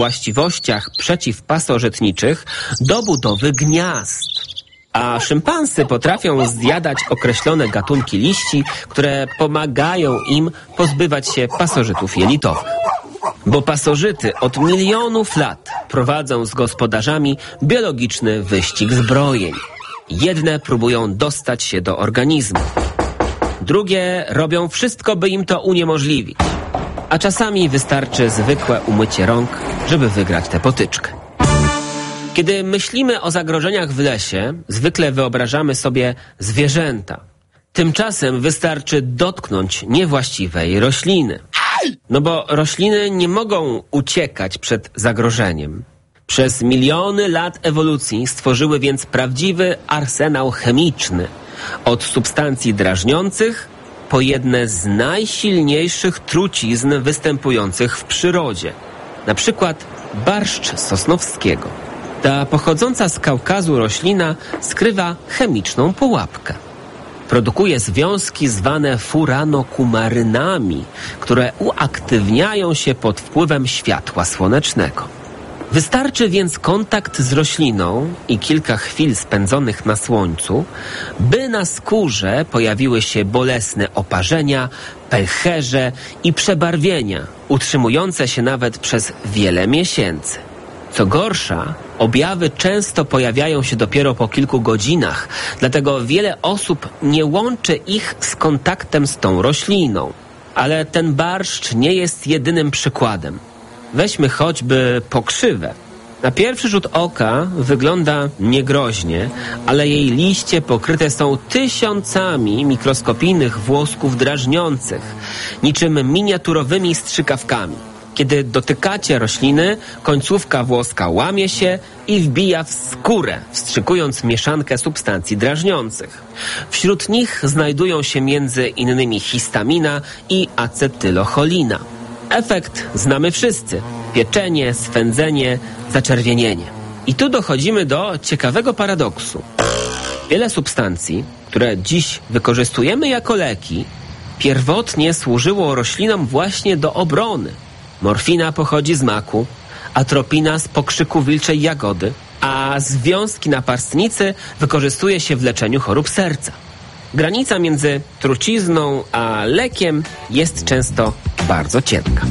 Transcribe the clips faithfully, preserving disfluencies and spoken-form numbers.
właściwościach przeciwpasożytniczych do budowy gniazd. A szympansy potrafią zjadać określone gatunki liści, które pomagają im pozbywać się pasożytów jelitowych. Bo pasożyty od milionów lat prowadzą z gospodarzami biologiczny wyścig zbrojeń. Jedne próbują dostać się do organizmu. Drugie robią wszystko, by im to uniemożliwić. A czasami wystarczy zwykłe umycie rąk, żeby wygrać tę potyczkę. Kiedy myślimy o zagrożeniach w lesie, zwykle wyobrażamy sobie zwierzęta. Tymczasem wystarczy dotknąć niewłaściwej rośliny. No bo rośliny nie mogą uciekać przed zagrożeniem. Przez miliony lat ewolucji stworzyły więc prawdziwy arsenał chemiczny. Od substancji drażniących po jedne z najsilniejszych trucizn występujących w przyrodzie. Na przykład barszcz sosnowskiego. Ta pochodząca z Kaukazu roślina skrywa chemiczną pułapkę. Produkuje związki zwane furanokumarynami, które uaktywniają się pod wpływem światła słonecznego. Wystarczy więc kontakt z rośliną i kilka chwil spędzonych na słońcu, by na skórze pojawiły się bolesne oparzenia, pęcherze i przebarwienia, utrzymujące się nawet przez wiele miesięcy. Co gorsza, objawy często pojawiają się dopiero po kilku godzinach, dlatego wiele osób nie łączy ich z kontaktem z tą rośliną. Ale ten barszcz nie jest jedynym przykładem. Weźmy choćby pokrzywę. Na pierwszy rzut oka wygląda niegroźnie, ale jej liście pokryte są tysiącami mikroskopijnych włosków drażniących, niczym miniaturowymi strzykawkami. Kiedy dotykacie rośliny, końcówka włoska łamie się i wbija w skórę, wstrzykując mieszankę substancji drażniących. Wśród nich znajdują się między innymi histamina i acetylocholina. Efekt znamy wszyscy. Pieczenie, swędzenie, zaczerwienienie. I tu dochodzimy do ciekawego paradoksu. Wiele substancji, które dziś wykorzystujemy jako leki, pierwotnie służyło roślinom właśnie do obrony. Morfina pochodzi z maku, atropina z pokrzyku wilczej jagody, a związki napastnicy wykorzystuje się w leczeniu chorób serca. Granica między trucizną a lekiem jest często bardzo cienka.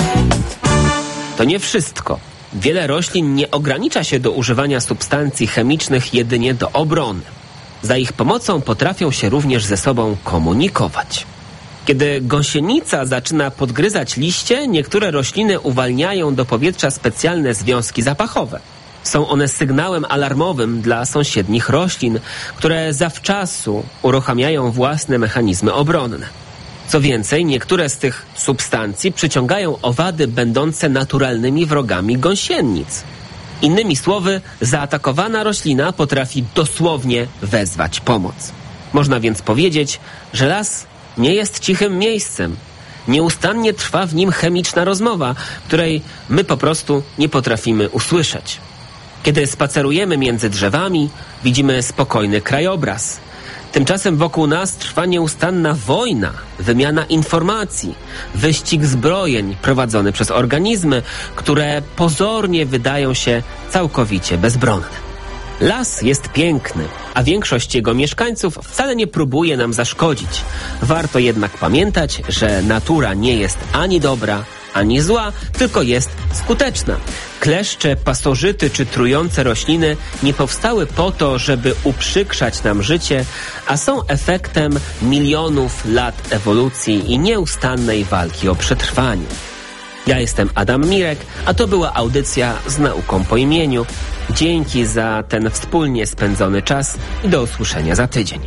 To nie wszystko. Wiele roślin nie ogranicza się do używania substancji chemicznych jedynie do obrony. Za ich pomocą potrafią się również ze sobą komunikować. Kiedy gąsienica zaczyna podgryzać liście, niektóre rośliny uwalniają do powietrza specjalne związki zapachowe. Są one sygnałem alarmowym dla sąsiednich roślin, które zawczasu uruchamiają własne mechanizmy obronne. Co więcej, niektóre z tych substancji przyciągają owady będące naturalnymi wrogami gąsienic. Innymi słowy, zaatakowana roślina potrafi dosłownie wezwać pomoc. Można więc powiedzieć, że las nie jest cichym miejscem. Nieustannie trwa w nim chemiczna rozmowa, której my po prostu nie potrafimy usłyszeć. Kiedy spacerujemy między drzewami, widzimy spokojny krajobraz. Tymczasem wokół nas trwa nieustanna wojna, wymiana informacji, wyścig zbrojeń prowadzony przez organizmy, które pozornie wydają się całkowicie bezbronne. Las jest piękny, a większość jego mieszkańców wcale nie próbuje nam zaszkodzić. Warto jednak pamiętać, że natura nie jest ani dobra, ani zła, tylko jest skuteczna. Kleszcze, pasożyty czy trujące rośliny nie powstały po to, żeby uprzykrzać nam życie, a są efektem milionów lat ewolucji i nieustannej walki o przetrwanie. Ja jestem Adam Mirek, a to była audycja z nauką po imieniu. Dzięki za ten wspólnie spędzony czas i do usłyszenia za tydzień.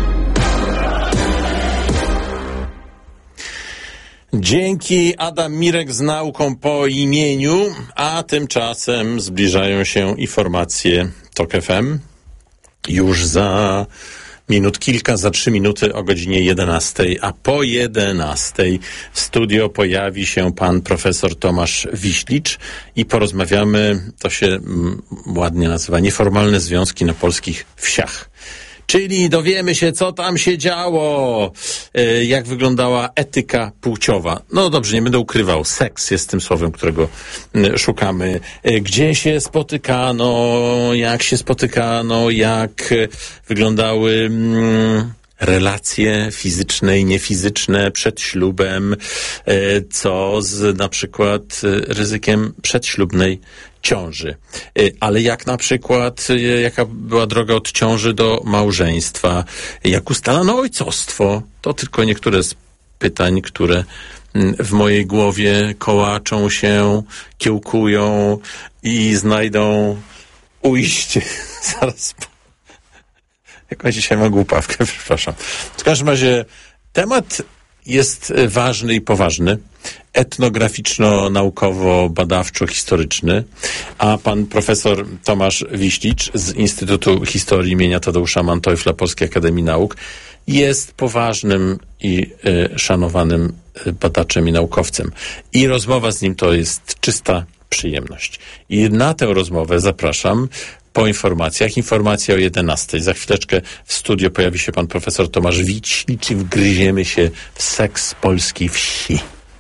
Dzięki, Adam Mirek z nauką po imieniu, a tymczasem zbliżają się informacje TOK F M. Już za minut kilka, za trzy minuty o godzinie jedenastej, a po jedenastej w studio pojawi się pan profesor Tomasz Wiślicz i porozmawiamy, to się mm, ładnie nazywa, nieformalne związki na polskich wsiach. czyli dowiemy się, co tam się działo, e, jak wyglądała etyka płciowa. No dobrze, nie będę ukrywał, seks jest tym słowem, którego m, szukamy. E, gdzie się spotykano, jak się spotykano, jak e, wyglądały mm, relacje fizyczne i niefizyczne przed ślubem, e, co z na przykład e, ryzykiem przedślubnej ciąży. E, ale jak na przykład, e, jaka była droga od ciąży do małżeństwa, jak ustalano ojcostwo, to tylko niektóre z pytań, które mm, w mojej głowie kołaczą się, kiełkują i znajdą ujście zaraz po Jakąś dzisiaj mam głupawkę, przepraszam. W każdym razie temat jest ważny i poważny, etnograficzno-naukowo-badawczo-historyczny, a pan profesor Tomasz Wiślicz z Instytutu Historii imienia Tadeusza Manteuffela Polskiej Akademii Nauk jest poważnym i y, szanowanym badaczem i naukowcem. I rozmowa z nim to jest czysta przyjemność. I na tę rozmowę zapraszam po informacjach. Informacja o jedenastej. Za chwileczkę w studio pojawi się pan profesor Tomasz Wiślicz i wgryziemy się w seks polskiej wsi.